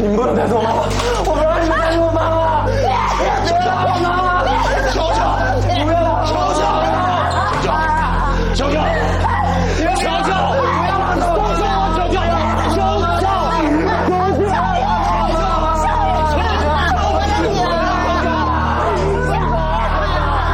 你们不能带走我妈妈，我不让你们带走我妈妈！别打我妈妈！